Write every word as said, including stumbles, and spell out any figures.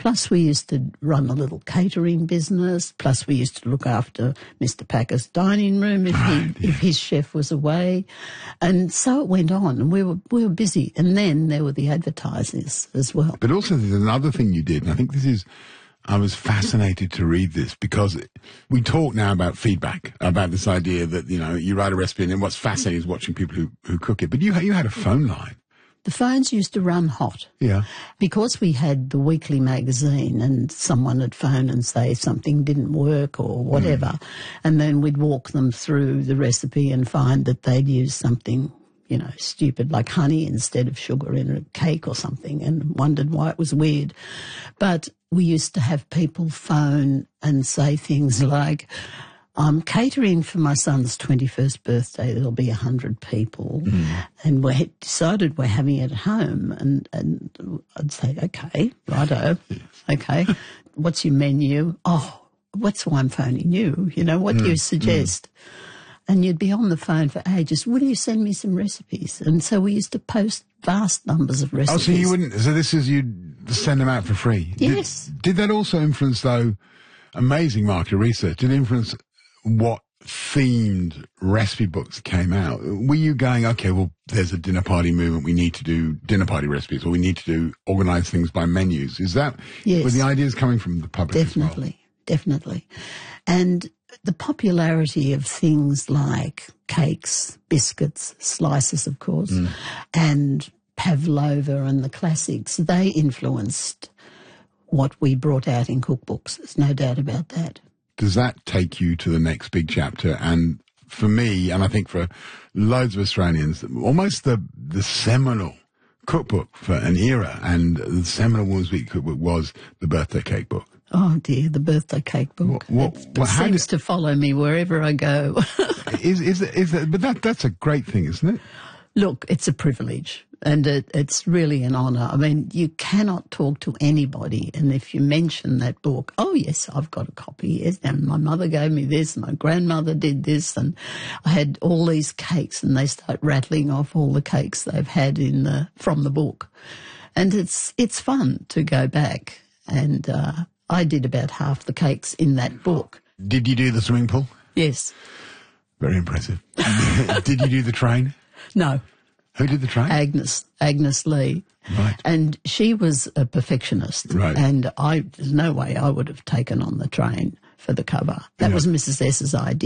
Plus we used to run a little catering business. Plus we used to look after Mister Packer's dining room if, right, he, yeah. if his chef was away. And so it went on, and we were, we were busy. And then there were the advertisers as well. But also there's another thing you did, and I think this is, I was fascinated to read this because we talk now about feedback, about this idea that, you know, you write a recipe and then what's fascinating is watching people who, who cook it. But you, you had a phone line. The phones used to run hot. Yeah. Because we had the weekly magazine and someone would phone and say something didn't work or whatever, mm. and then we'd walk them through the recipe and find that they'd used something, you know, stupid like honey instead of sugar in a cake or something, and wondered why it was weird. But we used to have people phone and say things like, I'm catering for my son's twenty-first birthday. There'll be a hundred people. Mm. And we decided we're having it at home. And, and I'd say, okay, righto. Okay. What's your menu? Oh, what's why I'm phoning you? You know, what mm. do you suggest? Mm. And you'd be on the phone for ages. Will you send me some recipes? And so we used to post vast numbers of recipes. Oh, so you wouldn't, so this is, you'd send them out for free? Yes. Did, did that also influence, though, amazing market research, did it influence what themed recipe books came out? Were you going, okay, well, there's a dinner party movement, we need to do dinner party recipes, or we need to do organise things by menus? Is that, yes. were the ideas coming from the public Definitely, as well? definitely. And the popularity of things like cakes, biscuits, slices, of course, mm. and pavlova and the classics, they influenced what we brought out in cookbooks. There's no doubt about that. Does that take you to the next big chapter? And for me, and I think for loads of Australians, almost the, the seminal cookbook for an era, and the seminal Women's Week cookbook was the Birthday Cake book. Oh dear, the Birthday Cake book. What, what, it what, seems did, to follow me wherever I go. is, is, is that, but that, that's a great thing, isn't it? Look, it's a privilege. And it, it's really an honour. I mean, you cannot talk to anybody, and if you mention that book, oh, yes, I've got a copy, yes, and my mother gave me this, my grandmother did this, and I had all these cakes, and they start rattling off all the cakes they've had in the from the book. And it's it's fun to go back, and uh, I did about half the cakes in that book. Did you do the swimming pool? Yes. Very impressive. Did you do the train? No. Who did the train? Agnes, Agnes Lee. Right. And she was a perfectionist. Right. And I, there's no way I would have taken on the train for the cover. That yeah. was Missus S's idea.